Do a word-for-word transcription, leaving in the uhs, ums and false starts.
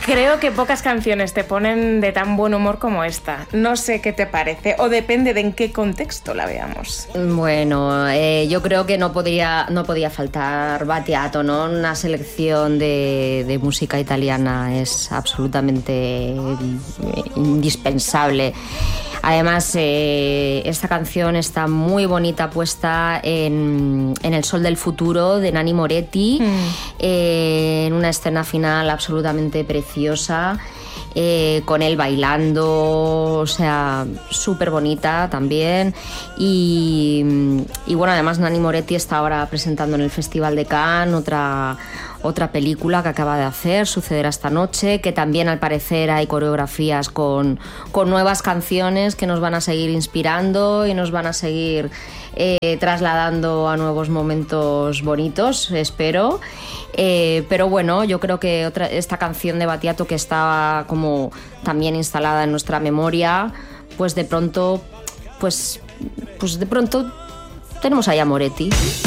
Creo que pocas canciones te ponen de tan buen humor como esta. No sé qué te parece, o depende de en qué contexto la veamos. Bueno, eh, yo creo que no podría, no podía faltar Battiato, ¿no? Una selección de, de música italiana es absolutamente indispensable. Además, eh, esta canción está muy bonita puesta en, en El sol del futuro de Nanni Moretti, mm. eh, en una escena final absolutamente preciosa, eh, con él bailando, o sea, súper bonita también. Y, y bueno, además Nanni Moretti está ahora presentando en el Festival de Cannes otra... otra película que acaba de hacer, Sucederá esta noche, que también al parecer hay coreografías con, con nuevas canciones que nos van a seguir inspirando y nos van a seguir eh, trasladando a nuevos momentos bonitos, espero. Eh, pero bueno, yo creo que otra, esta canción de Battiato, que está como también instalada en nuestra memoria, pues de pronto, pues, pues de pronto tenemos ahí a Moretti.